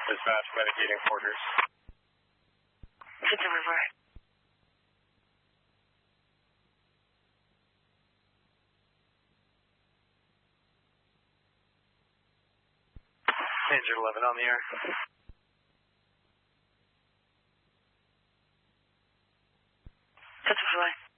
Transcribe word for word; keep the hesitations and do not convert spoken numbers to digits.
Dispatch medicating quarters. To deliver. Danger eleven on the air. To deploy.